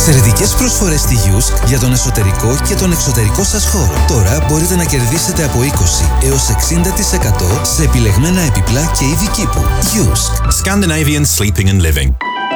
Εξαιρετικές προσφορές στη Yusk για τον εσωτερικό και τον εξωτερικό σας χώρο. Τώρα μπορείτε να κερδίσετε από 20 έως 60% σε επιλεγμένα επιπλά και είδη κήπου. Yusk. Scandinavian Sleeping and Living.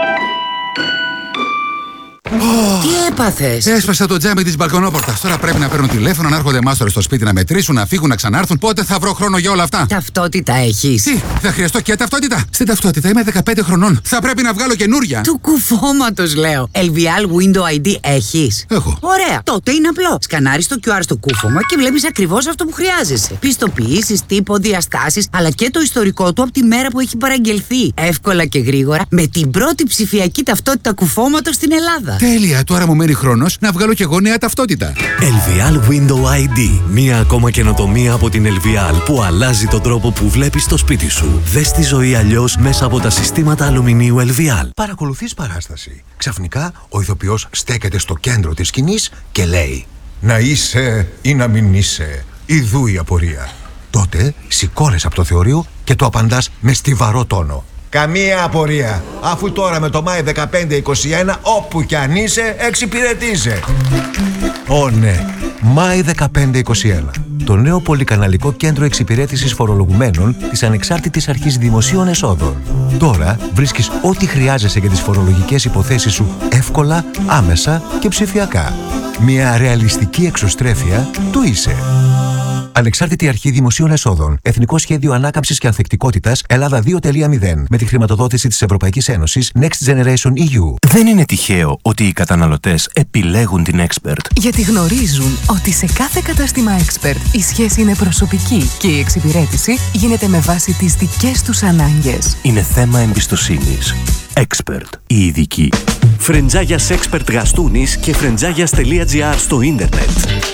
Τι έπαθες? Έσπασα το τζάμι της μπαλκονόπορτας. Τώρα πρέπει να παίρνουν τηλέφωνο, να έρχονται μάστορες στο σπίτι να μετρήσουν, να φύγουν, να ξανάρθουν. Πότε θα βρω χρόνο για όλα αυτά? Ταυτότητα έχεις? Τι, θα χρειαστώ και ταυτότητα? Στην ταυτότητα είμαι 15 χρονών. Θα πρέπει να βγάλω καινούρια. Του κουφώματος λέω. LVL Window ID έχεις? Έχω. Ωραία. Τότε είναι απλό. Σκανάρεις το QR στο κούφωμα και βλέπεις ακριβώς αυτό που χρειάζεσαι. Πιστοποιήσεις, τύπο, διαστάσεις, αλλά και το ιστορικό του από τη μέρα που έχει παραγγελθεί. Εύκολα και γρήγορα με την πρώτη ψηφιακή ταυτότητα κουφώματος στην Ελλάδα. Τέλεια, τώρα μου μένει χρόνος να βγάλω κι εγώ νέα ταυτότητα. LVL Window ID. Μία ακόμα καινοτομία από την LVL που αλλάζει τον τρόπο που βλέπεις το σπίτι σου. Δες τη ζωή αλλιώς μέσα από τα συστήματα αλουμινίου LVL. Παρακολουθείς παράσταση. Ξαφνικά ο ηθοποιός στέκεται στο κέντρο της σκηνής και λέει: «Να είσαι ή να μην είσαι, ιδού η απορία». Τότε σηκώνεσαι από το θεωρείο και το απαντάς με στιβαρό τόνο: «Καμία απορία, αφού τώρα με το Μάη 15-21 όπου κι αν είσαι εξυπηρετείσαι». Ω ναι, Μάη 15-21. Το νέο πολυκαναλικό κέντρο εξυπηρέτησης φορολογουμένων της Ανεξάρτητης Αρχής Δημοσίων Εσόδων. Τώρα βρίσκεις ό,τι χρειάζεσαι για τις φορολογικές υποθέσεις σου εύκολα, άμεσα και ψηφιακά. Μια ρεαλιστική εξωστρέφεια του είσαι. Ανεξάρτητη Αρχή Δημοσίων Εσόδων. Εθνικό Σχέδιο Ανάκαμψης και Ανθεκτικότητας Ελλάδα 2.0. Με τη χρηματοδότηση της Ευρωπαϊκής Ένωσης Next Generation EU. Δεν είναι τυχαίο ότι οι καταναλωτές επιλέγουν την Expert. Γιατί γνωρίζουν ότι σε κάθε κατάστημα Expert η σχέση είναι προσωπική και η εξυπηρέτηση γίνεται με βάση τις δικές τους ανάγκες. Είναι θέμα εμπιστοσύνης. Expert. Η ειδική. Φρεντζάγιας Expert Γαστούνης και φρεντζάγιας.gr στο ίντερνετ.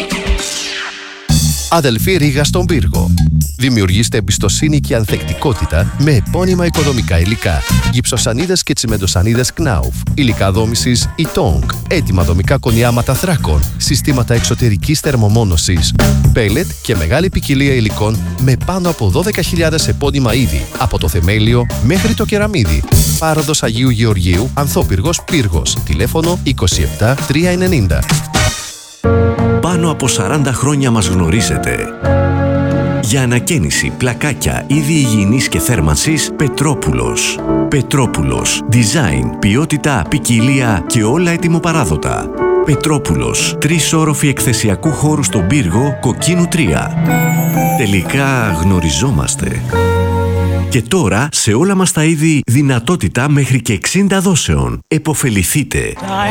Αδελφή Ρήγα στον πύργο. Δημιουργήστε εμπιστοσύνη και ανθεκτικότητα με επώνυμα οικοδομικά υλικά. Γυψοσανίδες και τσιμεντοσανίδες Knauf. Υλικά δόμησης Itong. Έτοιμα δομικά κονιάματα θράκων. Συστήματα εξωτερικής θερμομόνωσης. Πέλετ και μεγάλη ποικιλία υλικών με πάνω από 12.000 επώνυμα είδη. Από το θεμέλιο μέχρι το κεραμίδι. Πάροδος Αγίου Γεωργίου, Ανθόπυργος Πύργος. Τηλέφωνο 27 390. Πάνω από 40 χρόνια μας γνωρίζετε. Για ανακαίνιση, πλακάκια, είδη υγιεινής και θέρμανσης, Πετρόπουλος. Πετρόπουλος. Design, ποιότητα, ποικιλία και όλα ετοιμοπαράδοτα. Πετρόπουλος. 3 όροφοι εκθεσιακού χώρου στον πύργο, Κοκκίνου 3. Τελικά γνωριζόμαστε. Και τώρα σε όλα μας τα είδη δυνατότητα μέχρι και 60 δόσεων. Εποφεληθείτε.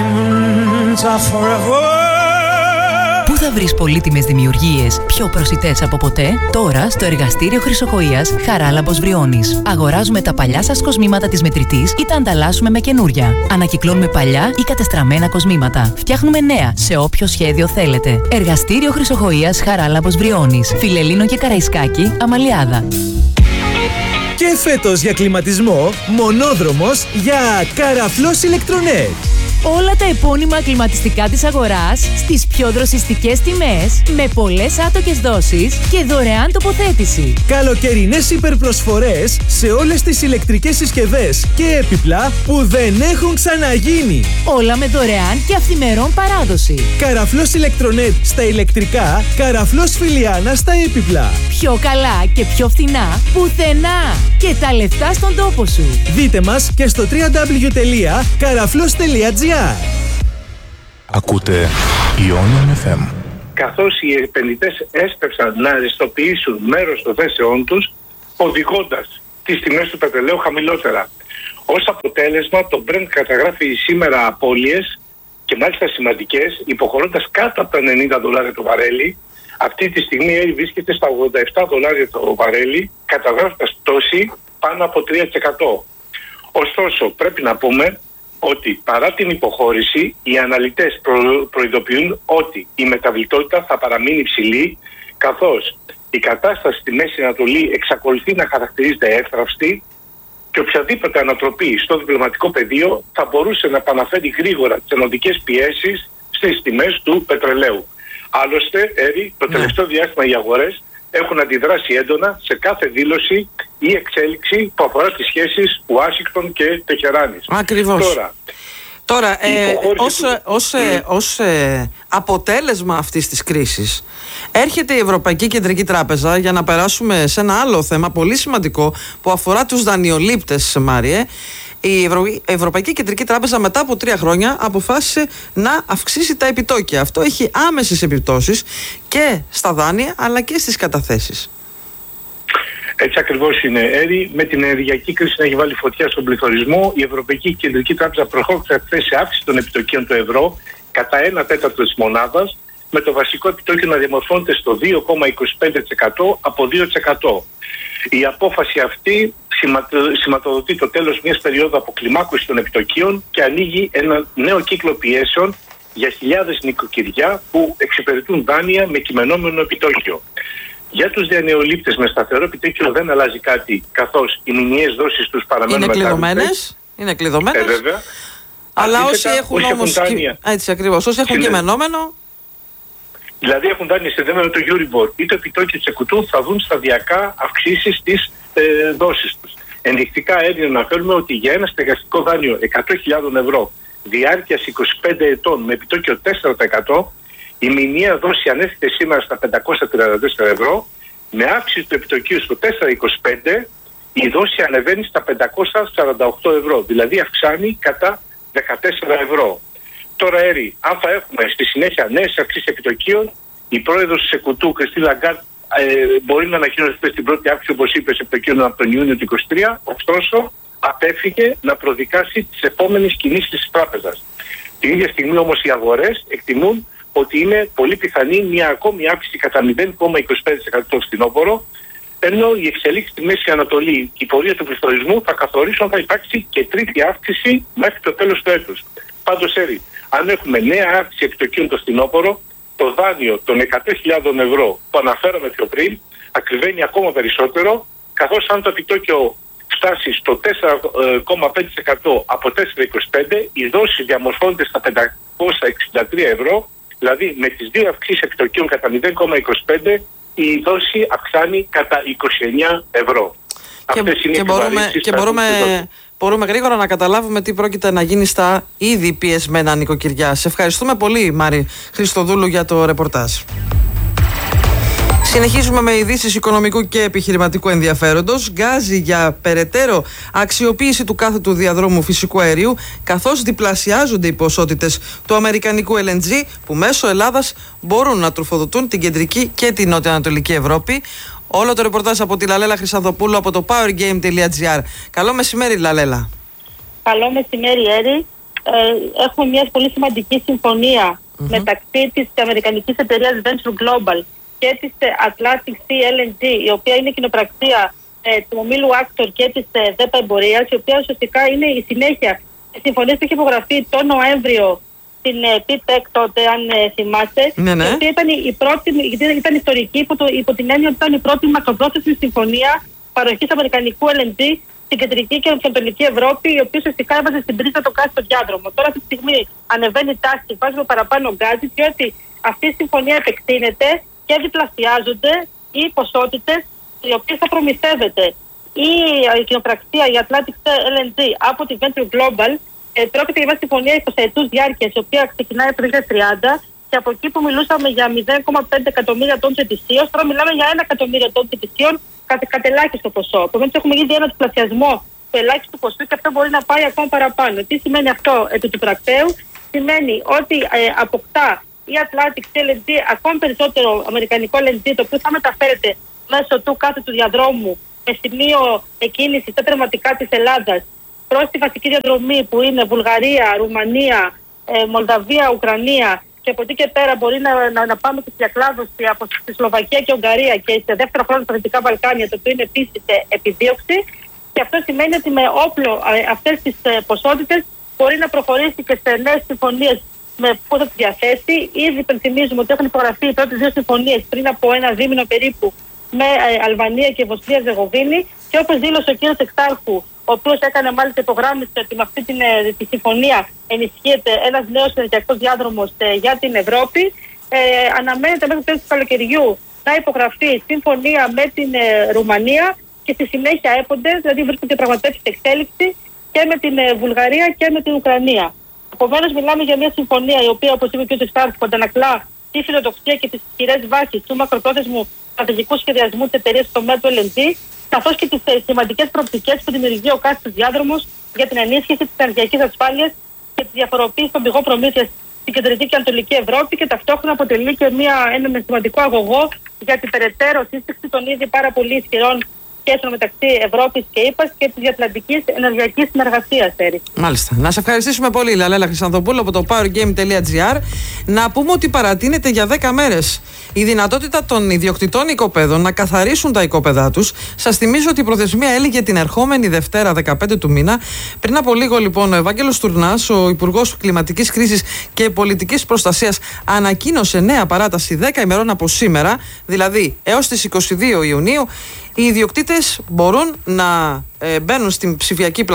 Πού θα βρεις πολύτιμες δημιουργίες πιο προσιτές από ποτέ? Τώρα στο εργαστήριο Χρυσοκοΐας Χαράλαμπος Βριώνης. Αγοράζουμε τα παλιά σας κοσμήματα της μετρητής ή τα ανταλλάσσουμε με καινούρια. Ανακυκλώνουμε παλιά ή κατεστραμμένα κοσμήματα. Φτιάχνουμε νέα σε όποιο σχέδιο θέλετε. Εργαστήριο Χρυσοκοΐας Χαράλαμπος Βριώνης. Φιλελλήνων και Καραϊσκάκη, Αμαλιάδα. Και φέτος για κλιματισμό, μονόδρομος για Καραφλός Ηλεκτρονέτ. Όλα τα επώνυμα κλιματιστικά της αγοράς στις πιο δροσιστικές τιμές, με πολλές άτοκες δόσεις και δωρεάν τοποθέτηση. Καλοκαιρινές υπερπροσφορές σε όλες τις ηλεκτρικές συσκευές και έπιπλα που δεν έχουν ξαναγίνει. Όλα με δωρεάν και αυθημερών παράδοση. Καραφλός Ηλεκτρονέτ στα ηλεκτρικά, Καραφλός Φιλιάνα στα έπιπλα. Πιο καλά και πιο φθηνά πουθενά. Και τα λεφτά στον τόπο σου. Δείτε μας και στο www.karaflos.gr. Ακούτε Ionian FM. Καθώς οι επενδυτές έσπευσαν να αριστοποιήσουν μέρος των θέσεών τους, οδηγώντας τις τιμές του πετρελαίου χαμηλότερα. Ως αποτέλεσμα, το Brent καταγράφει σήμερα απώλειες και μάλιστα σημαντικές, υποχωρώντας κάτω από τα $90 το βαρέλι. Αυτή τη στιγμή βρίσκεται στα $87 το βαρέλι, καταγράφοντας πτώση πάνω από 3%. Ωστόσο, πρέπει να πούμε ότι παρά την υποχώρηση, οι αναλυτές προειδοποιούν ότι η μεταβλητότητα θα παραμείνει υψηλή, καθώς η κατάσταση στη Μέση Ανατολή εξακολουθεί να χαρακτηρίζεται εύθραυστη και οποιαδήποτε ανατροπή στο διπλωματικό πεδίο θα μπορούσε να επαναφέρει γρήγορα τις ενωτικές πιέσεις στις τιμές του πετρελαίου. Άλλωστε, το τελευταίο διάστημα οι αγορές έχουν αντιδράσει έντονα σε κάθε δήλωση ή εξέλιξη που αφορά τις σχέσεις Ουάσιγκτον και Τεχεράνης. Ακριβώς. Τώρα, Τώρα, ως αποτέλεσμα αυτής της κρίσης, έρχεται η Ευρωπαϊκή Κεντρική Τράπεζα για να περάσουμε σε ένα άλλο θέμα πολύ σημαντικό που αφορά τους δανειολήπτες, Μάριε. Η Ευρωπαϊκή Κεντρική Τράπεζα μετά από 3 χρόνια αποφάσισε να αυξήσει τα επιτόκια. Αυτό έχει άμεσες επιπτώσεις και στα δάνεια αλλά και στις καταθέσεις. Έτσι ακριβώς είναι, Έρη. Με την ενεργειακή κρίση να έχει βάλει φωτιά στον πληθωρισμό, η Ευρωπαϊκή Κεντρική Τράπεζα προχώρησε σε αύξηση των επιτοκίων του ευρώ κατά 1/4 της μονάδας, με το βασικό επιτόκιο να διαμορφώνεται στο 2,25% από 2%. Η απόφαση αυτή σηματοδοτεί το τέλος μιας περίοδου αποκλιμάκωσης των επιτοκίων και ανοίγει ένα νέο κύκλο πιέσεων για χιλιάδες νοικοκυριά που εξυπηρετούν δάνεια με κειμενόμενο επιτόκιο. Για τους δανειολήπτες με σταθερό επιτόκιο δεν αλλάζει κάτι, καθώς οι μηνιαίες δόσεις τους παραμένουν μετρημένες. Είναι κλειδωμένες. Βέβαια. Αλλά όσοι έχουν όμως. Έτσι ακριβώς. Όσοι έχουν κειμενόμενο. Δηλαδή έχουν δάνεια συνδεδεμένα με το Euribor ή το επιτόκιο της ΕΚΟΥΤΟΥ, θα δουν σταδιακά αυξήσεις στις δόσεις τους. Ενδεικτικά έδινε να φέρουμε ότι για ένα στεγαστικό δάνειο 100.000 ευρώ διάρκειας 25 ετών με επιτόκιο 4%, η μηνιαία δόση ανέφερε σήμερα στα 534 ευρώ, με αύξηση του επιτοκίου στο 4,25, η δόση ανεβαίνει στα 548 ευρώ, δηλαδή αυξάνει κατά 14 ευρώ. Τώρα, Έρη, αν θα έχουμε στη συνέχεια νέες αυξήσεις επιτοκίων, η πρόεδρος της ΕΚΟΥΤΟΥ, Κριστίν Λαγκάρντ, μπορεί να ανακοινώσει την πρώτη αύξηση, όπως είπε, σε επιτοκίων από τον Ιούνιο του 2023, ωστόσο απέφυγε να προδικάσει τις επόμενες κινήσεις της τράπεζας. Την ίδια στιγμή όμως οι αγορές εκτιμούν ότι είναι πολύ πιθανή μια ακόμη αύξηση κατά 0,25% στο φθινόπωρο, ενώ οι εξελίξεις στη Μέση Ανατολή και η πορεία του πληθωρισμού θα καθορίσουν αν θα υπάρξει και τρίτη αύξηση μέχρι το τέλος του έτους. Πάντως, Έρη, αν έχουμε νέα αύξηση επιτοκίων το φθινόπωρο, το δάνειο των 100.000 ευρώ που αναφέραμε πιο πριν ακριβένει ακόμα περισσότερο, καθώς αν το επιτόκιο φτάσει στο 4,5% από 4,25, η δόση διαμορφώνεται στα 563 ευρώ, δηλαδή με τις δύο αυξήσεις επιτοκίων κατά 0,25, η δόση αυξάνει κατά 29 ευρώ. Μπορούμε γρήγορα να καταλάβουμε τι πρόκειται να γίνει στα ήδη πιεσμένα νοικοκυριά. Σε ευχαριστούμε πολύ, Μάρη Χριστοδούλου, για το ρεπορτάζ. Συνεχίζουμε με ειδήσεις οικονομικού και επιχειρηματικού ενδιαφέροντος. Γκάζι για περαιτέρω αξιοποίηση του κάθετου διαδρόμου φυσικού αερίου, καθώς διπλασιάζονται οι ποσότητες του αμερικανικού LNG που μέσω Ελλάδας μπορούν να τροφοδοτούν την κεντρική και την νοτιοανατολική Ευρώπη. Όλο το ρεπορτάζ από τη Λαλέλα Χρυσανθοπούλου από το powergame.gr. Καλό μεσημέρι, Λαλέλα. Καλό μεσημέρι, Έρη. Έχουμε μια πολύ σημαντική συμφωνία μεταξύ της αμερικανικής εταιρείας Venture Global και της Atlantic Sea LNG, η οποία είναι κοινοπραξία του ομίλου Actor και της ΔΕΠΑ Εμπορίας, η οποία ουσιαστικά είναι η συνέχεια της συμφωνίας που είχε υπογραφεί τον Νοέμβριο στην PTEC τότε, αν θυμάστε. Ναι. Η οποία ήταν ιστορική υπό την έννοια ότι ήταν η πρώτη μακροπρόθεσμη συμφωνία παροχής αμερικανικού LNG στην κεντρική και ανατολική Ευρώπη, η οποία ουσιαστικά έβαζε στην πρίζα το κάθετο διάδρομο. Τώρα αυτή τη στιγμή ανεβαίνει η τάση και βάζουμε παραπάνω γκάζι, διότι αυτή η συμφωνία επεκτείνεται και διπλασιάζονται οι ποσότητες οι οποίες θα προμηθεύεται η κοινοπραξία, η Atlantic LNG από τη Venture Global. Πρόκειται για μια συμφωνία 20 ετούς διάρκειας, η οποία ξεκινάει από το 2030, και από εκεί που μιλούσαμε για 0,5 εκατομμύρια τόνους ετησίως, τώρα μιλάμε για 1 εκατομμύριο τόνους ετησίως κατ' ελάχιστο ποσό. Επομένως, έχουμε ήδη ένα διπλασιασμό του ελάχιστου ποσού και αυτό μπορεί να πάει ακόμα παραπάνω. Τι σημαίνει αυτό επί του πρακτέου? Σημαίνει ότι αποκτά η Atlantic LNG ακόμη περισσότερο αμερικανικό LNG, το οποίο θα μεταφέρεται μέσω του κάθετου διαδρόμου με σημείο εκκίνηση στα τερματικά της Ελλάδας προς τη βασική διαδρομή που είναι Βουλγαρία, Ρουμανία, Μολδαβία, Ουκρανία, και από εκεί και πέρα μπορεί να πάμε και στη διακλάδωση από τη Σλοβακία και Ουγγαρία και σε δεύτερο χρόνο στα Δυτικά Βαλκάνια, το οποίο είναι επίσης επιδίωξη. Και αυτό σημαίνει ότι με όπλο αυτές τις ποσότητες μπορεί να προχωρήσει και σε νέες συμφωνίες που θα τις διαθέσει. Ήδη υπενθυμίζουμε ότι έχουν υπογραφεί οι πρώτες δύο συμφωνίες πριν από ένα δίμηνο περίπου με Αλβανία και Βοσνία Ζεγοβίνη. Και όπως δήλωσε ο κ. Εξάρχου, ο οποίος έκανε μάλιστα υπογράμμιση ότι με αυτή τη συμφωνία ενισχύεται ένας νέος ενεργειακός διάδρομος για την Ευρώπη. Αναμένεται μέχρι το τέλος του καλοκαιριού να υπογραφεί συμφωνία με την Ρουμανία και στη συνέχεια έπονται, δηλαδή βρίσκονται πραγματεύσεις εξέλιξη και με την Βουλγαρία και με την Ουκρανία. Επομένως, μιλάμε για μια συμφωνία η οποία, όπως είπε και ο κ. Στάρκου, αντανακλά τη φιλοδοξία και τις ισχυρές βάσεις του μακροπρόθεσμου στρατηγικού σχεδιασμού της εταιρείας στο τομέα του LNG, καθώς και τις σημαντικές προοπτικές που δημιουργεί ο κάστος διάδρομος για την ενίσχυση της ενεργειακής ασφάλειας και τη διαφοροποίηση των πηγών προμήθειας στην κεντρική και ανατολική Ευρώπη, και ταυτόχρονα αποτελεί και ένα σημαντικό αγωγό για την περαιτέρω σύστηξη των ήδη πάρα πολύ ισχυρών σχέσεων μεταξύ Ευρώπης και ΗΠΑ και της διατλαντικής ενεργειακής συνεργασίας. Μάλιστα. Να σε ευχαριστήσουμε πολύ, Λαλέλα Χρυσανθοπούλου, από το powergame.gr. Να πούμε ότι παρατείνεται για 10 μέρες η δυνατότητα των ιδιοκτητών οικοπαίδων να καθαρίσουν τα οικόπεδά τους. Σας θυμίζω ότι η προθεσμία έλυγε την ερχόμενη Δευτέρα 15 του μήνα. Πριν από λίγο, λοιπόν, ο Ευάγγελος Τουρνάς, ο Υπουργός Κλιματικής Κρίσης και Πολιτικής Προστασίας, ανακοίνωσε νέα παράταση 10 ημερών από σήμερα, δηλαδή έως τις 22 Ιουνίου. Οι ιδιοκτήτες μπορούν να μπαίνουν στην ψηφιακή πλατφόρμα